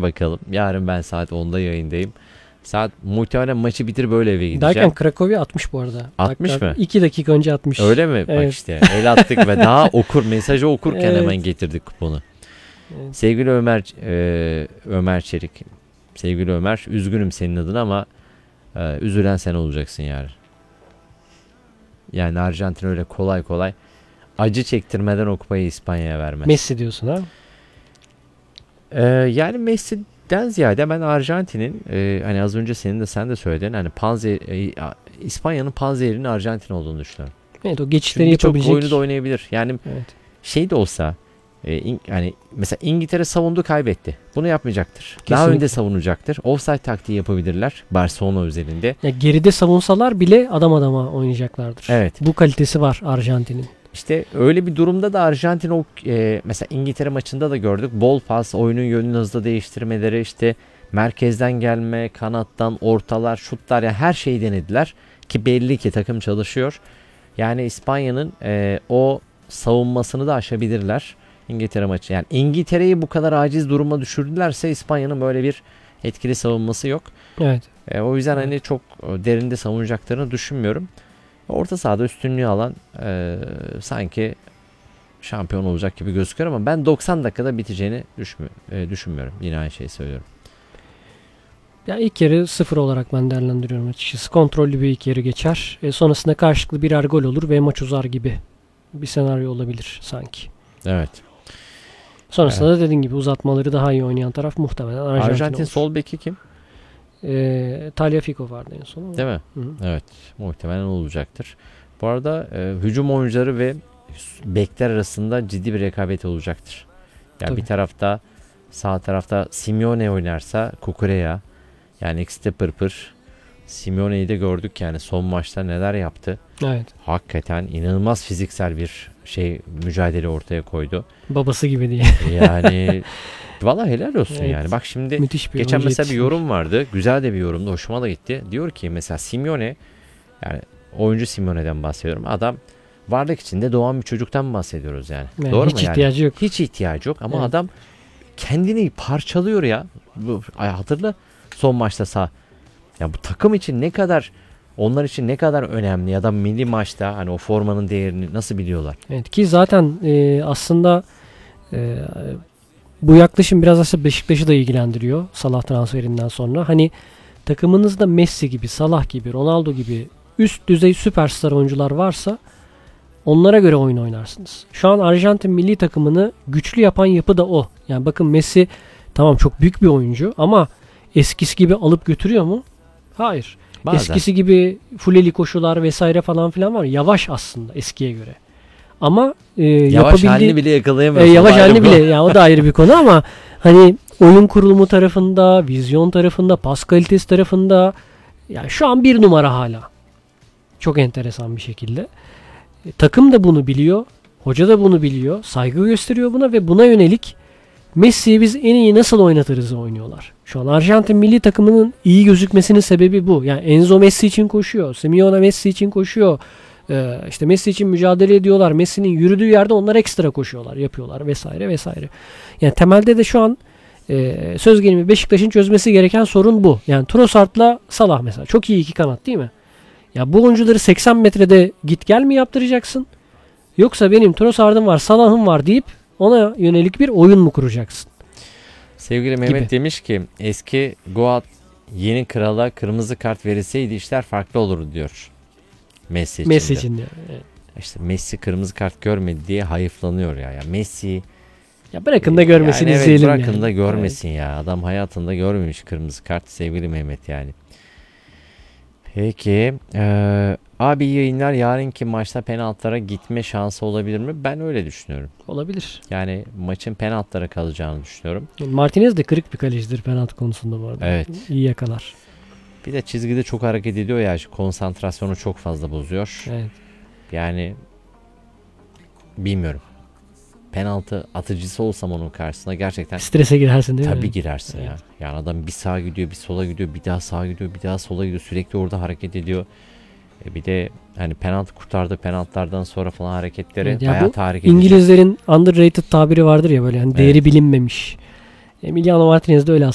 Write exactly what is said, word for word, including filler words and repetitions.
bakalım. Yarın ben saat onda yayındayım. Saat muhtemelen maçı bitir böyle eve gideceğim. Derken Cracovia atmış bu arada. atmış Bak, mı? iki dakika önce atmış. Öyle mi? Evet. Bak işte el attık ve daha okur mesajı okurken Evet. hemen getirdik kuponu. Evet. Sevgili Ömer e, Ömer Çelik. Sevgili Ömer, üzgünüm senin adına ama e, üzülen sen olacaksın yarın. Yani Arjantin öyle kolay kolay acı çektirmeden o kupayı İspanya'ya vermez. Messi diyorsun ha? Ee, yani Messi'den ziyade ben Arjantin'in e, hani az önce senin de sen de söyledin hani Panzer, e, İspanya'nın Panzer'inin Arjantin olduğunu düşünüyorum. Evet, o geçişleri Çünkü birçok yapabilecek. oyunu da oynayabilir. Yani Evet. şey de olsa e, in, yani mesela İngiltere savundu kaybetti. Bunu yapmayacaktır. Kesinlikle. Daha önde savunacaktır. Offside taktiği yapabilirler Barcelona özelinde. Ya geride savunsalar bile adam adama oynayacaklardır. Evet. Bu kalitesi var Arjantin'in. İşte öyle bir durumda da Arjantin o e, mesela İngiltere maçında da gördük. Bol pas, oyunun yönünü hızlı değiştirmeleri, işte merkezden gelme, kanattan ortalar, şutlar, yani her şeyi denediler ki belli ki takım çalışıyor. Yani İspanya'nın e, o savunmasını da aşabilirler İngiltere maçı. Yani İngiltere'yi bu kadar aciz duruma düşürdülerse İspanya'nın böyle bir etkili savunması yok. Evet. E, o yüzden Evet. hani çok derinde savunacaklarını düşünmüyorum. Orta sahada üstünlüğü alan e, sanki şampiyon olacak gibi gözüküyor ama ben doksan dakikada biteceğini düşmü, e, düşünmüyorum. Yine aynı şeyi söylüyorum. Ya ilk yarı sıfır olarak ben değerlendiriyorum açıkçası. Kontrollü bir ilk yarı geçer. E, sonrasında karşılıklı birer gol olur ve maç uzar gibi bir senaryo olabilir sanki. Evet. Sonrasında evet. da dediğin gibi uzatmaları daha iyi oynayan taraf muhtemelen Arjantin, Arjantin olur. sol beki kim? E, Tagliafico vardı en son. Ama. Değil mi? Hı-hı. Evet. Muhtemelen olacaktır. Bu arada e, hücum oyuncuları ve bekler arasında ciddi bir rekabet olacaktır. Yani Tabii. bir tarafta sağ tarafta Simeone oynarsa Cucurella, yani ikisi de pırpır. Simeone'yi de gördük yani son maçta neler yaptı. Evet. Hakikaten inanılmaz fiziksel bir şey mücadele ortaya koydu. Babası gibi diye. Yani valla helal olsun Evet. yani. Bak şimdi Müthiş bir geçen oyuncu mesela bir yetiştirmiş. yorum vardı. Güzel de bir yorumdu. Hoşuma da gitti. Diyor ki mesela Simeone, yani oyuncu Simeone'den bahsediyorum. Adam varlık içinde doğan bir çocuktan bahsediyoruz yani. Yani Doğru hiç mu yani? ihtiyacı yok. Hiç ihtiyacı yok ama Evet. adam kendini parçalıyor ya. Bu, ay hatırla son maçta sağ. Ya bu takım için ne kadar, onlar için ne kadar önemli ya da milli maçta hani o formanın değerini nasıl biliyorlar? Evet ki zaten e, aslında e, bu yaklaşım biraz aslında Beşiktaş'ı da ilgilendiriyor Salah transferinden sonra. Hani takımınızda Messi gibi, Salah gibi, Ronaldo gibi üst düzey süperstar oyuncular varsa onlara göre oyun oynarsınız. Şu an Arjantin milli takımını güçlü yapan yapı da o. Yani bakın Messi tamam çok büyük bir oyuncu ama eskisi gibi alıp götürüyor mu? Hayır. Bazen. Eskisi gibi fuleli koşular vesaire falan filan var. Yavaş aslında eskiye göre. Ama e, Yavaş yapabildiği halini bile e, yakalayamıyorsun. yavaş Ayrı halini bu. bile ya o da ayrı bir konu ama hani oyun kurulumu tarafında, vizyon tarafında, pas kalitesi tarafında yani şu an bir numara hala. Çok enteresan bir şekilde. E, takım da bunu biliyor. Hoca da bunu biliyor. Saygı gösteriyor buna ve buna yönelik Messi'yi biz en iyi nasıl oynatırız oynuyorlar. Şu an Arjantin milli takımının iyi gözükmesinin sebebi bu. Yani Enzo Messi için koşuyor. Simeone Messi için koşuyor. Ee, işte Messi için mücadele ediyorlar. Messi'nin yürüdüğü yerde onlar ekstra koşuyorlar, yapıyorlar vesaire vesaire. Yani temelde de şu an e, söz gelimi Beşiktaş'ın çözmesi gereken sorun bu. Yani Trossard'la Salah mesela. Çok iyi iki kanat değil mi? Ya bu oyuncuları seksen metrede git gel mi yaptıracaksın? Yoksa benim Trossard'ım var, Salah'ım var deyip ona yönelik bir oyun mu kuracaksın? Sevgili Mehmet gibi. demiş ki eski Goat yeni krala kırmızı kart verilseydi işler farklı olurdu diyor. Messi için. Messi de. için diyor. Evet. İşte Messi kırmızı kart görmedi diye hayıflanıyor ya. Ya Messi Ya bırakın da görmesin, yani izleyelim evet, bırakın yani. da görmesin evet. Ya. Adam hayatında görmemiş kırmızı kart sevgili Mehmet yani. Peki ee, abi iyi yayınlar, yarınki maçta penaltılara gitme şansı olabilir mi? Ben öyle düşünüyorum. Olabilir. Yani maçın penaltılara kalacağını düşünüyorum. Martinez de kırık bir kalecidir penaltı konusunda bu arada. Evet. İyi yakalar. Bir de çizgide çok hareket ediyor ya, konsantrasyonu çok fazla bozuyor. Evet. Yani bilmiyorum. Penaltı atıcısı olsam onun karşısına gerçekten strese girersin değil mi? tabii girersin evet. ya. Yani adam bir sağa gidiyor, bir sola gidiyor, bir daha sağa gidiyor, bir daha sola gidiyor. Sürekli orada hareket ediyor. E bir de hani penaltı kurtardı, penaltılardan sonra falan hareketleri Evet, ya bayağı bu tahrik edici. İngilizlerin underrated tabiri vardır ya böyle hani değeri Evet. bilinmemiş. Emiliano Martinez de öyle